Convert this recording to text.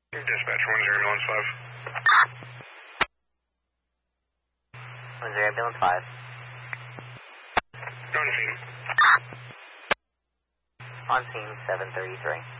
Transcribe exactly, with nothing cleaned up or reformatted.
Dispatch, one zero ambulance five. one zero ambulance five. On scene. On scene seven thirty-three.